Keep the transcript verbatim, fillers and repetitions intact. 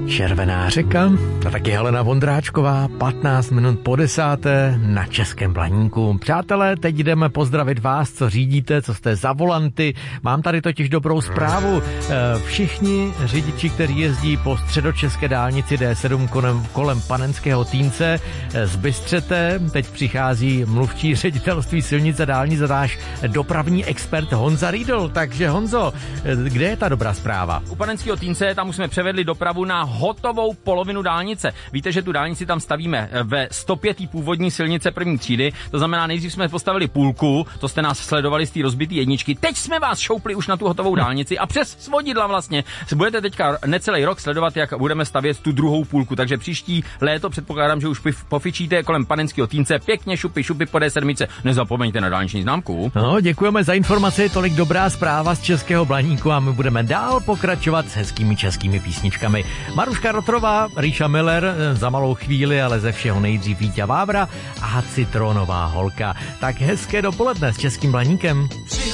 Červená řeka, a taky Helena Vondráčková, patnáct minut po desáté na Českém Blaníku. Přátelé, teď jdeme pozdravit vás, co řídíte, co jste za volanty. Mám tady totiž dobrou zprávu. Všichni řidiči, kteří jezdí po středočeské dálnici D sedm kolem, kolem Panenského Týnce z Bystřete, teď přichází mluvčí ředitelství silnice dálnic a náš dopravní expert Honza Riedl. Takže Honzo, kde je ta dobrá zpráva? U Panenského Týnce tam už jsme převedli dopravu na hotovou polovinu dálnice. Víte, že tu dálnici tam stavíme ve sto pět původní silnice první třídy, to znamená, nejdřív jsme postavili půlku, to jste nás sledovali z té rozbité jedničky, teď jsme vás šoupli už na tu hotovou dálnici a přes svodidla vlastně budete teďka necelý rok sledovat, jak budeme stavět tu druhou půlku, takže příští léto předpokládám, že už pofičíte kolem Panenského Týnce, pěkně šupy, šupy po D sedm. Nezapomeňte na dálniční známku. No, děkujeme za informaci, tolik dobrá zpráva z Českého Blaníku a my budeme dál pokračovat s hezkými českými písničkami. Maruška Rotrová, Ríša Miller, za malou chvíli, ale ze všeho nejdřív Víťa Vávra a Citronová holka. Tak hezké dopoledne s Českým Blaníkem.